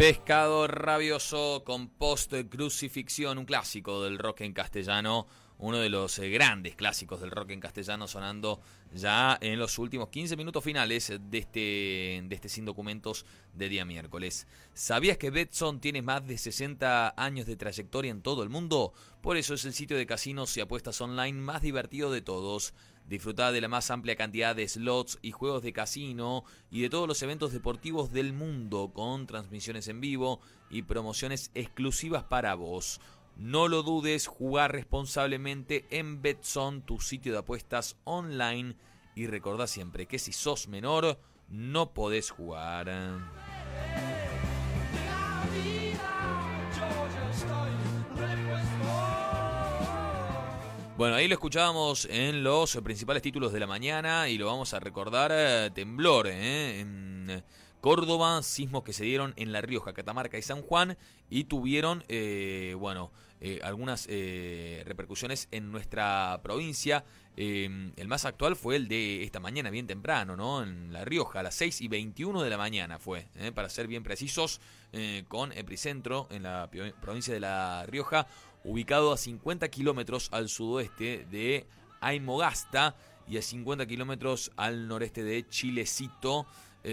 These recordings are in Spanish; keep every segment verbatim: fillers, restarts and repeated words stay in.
Pescado rabioso con post crucifixión, un clásico del rock en castellano, uno de los eh, grandes clásicos del rock en castellano, sonando ya en los últimos quince minutos finales de este, de este Sin Documentos de día miércoles. ¿Sabías que Betson tiene más de sesenta años de trayectoria en todo el mundo? Por eso es el sitio de casinos y apuestas online más divertido de todos. Disfrutá de la más amplia cantidad de slots y juegos de casino y de todos los eventos deportivos del mundo, con transmisiones en vivo y promociones exclusivas para vos. No lo dudes, jugar responsablemente en Betson, tu sitio de apuestas online. Y recordá siempre que si sos menor, no podés jugar. Bueno, ahí lo escuchábamos en los principales títulos de la mañana y lo vamos a recordar. eh, temblor eh, en Córdoba, sismos que se dieron en La Rioja, Catamarca y San Juan y tuvieron, eh, bueno, eh, algunas eh, repercusiones en nuestra provincia. Eh, el más actual fue el de esta mañana, bien temprano, ¿no? En La Rioja, a las seis y veintiuno de la mañana fue, eh, para ser bien precisos, eh, con epicentro en la provincia de La Rioja, ubicado a cincuenta kilómetros al sudoeste de Aymogasta y a cincuenta kilómetros al noreste de Chilecito.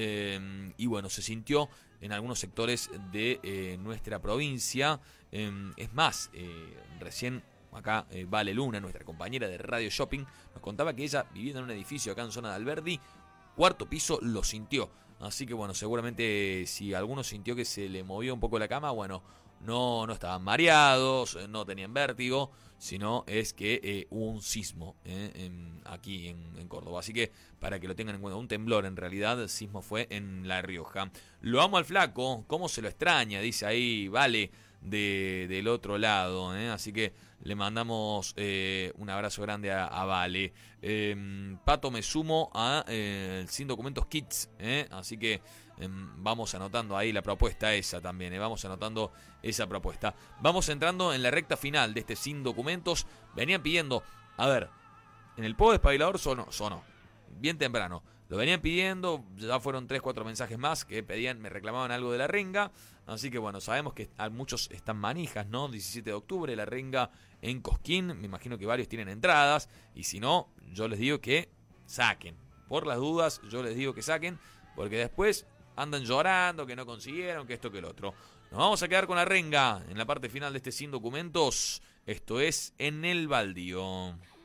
Eh, y bueno, se sintió en algunos sectores de eh, nuestra provincia. Eh, es más, eh, recién acá eh, Vale Luna, nuestra compañera de Radio Shopping, nos contaba que ella, viviendo en un edificio acá en zona de Alberdi, cuarto piso, lo sintió. Así que bueno, seguramente si alguno sintió que se le movió un poco la cama, bueno, no, no estaban mareados, no tenían vértigo, sino es que eh, hubo un sismo eh, en, aquí en, en Córdoba. Así que para que lo tengan en cuenta, un temblor en realidad, el sismo fue en La Rioja. Lo amo al flaco, cómo se lo extraña, dice ahí, Vale, de, del otro lado. Eh. Así que le mandamos eh, un abrazo grande a, a Vale. Eh, Pato, me sumo a eh, Sin Documentos Kids, eh. Así que eh, vamos anotando ahí la propuesta esa también, eh. Vamos anotando esa propuesta. Vamos entrando en la recta final de este Sin Documentos. Venían pidiendo, a ver, en el post despabilador sonó, sonó, bien temprano. Lo venían pidiendo, ya fueron tres cuatro mensajes más que pedían, me reclamaban algo de la renga. Así que bueno, sabemos que a muchos están manijas, ¿no? diecisiete de octubre, la renga en Cosquín. Me imagino que varios tienen entradas. Y si no, yo les digo que saquen. Por las dudas, yo les digo que saquen. Porque después andan llorando, que no consiguieron, que esto, que el otro. Nos vamos a quedar con la renga en la parte final de este Sin Documentos. Esto es En el Baldío.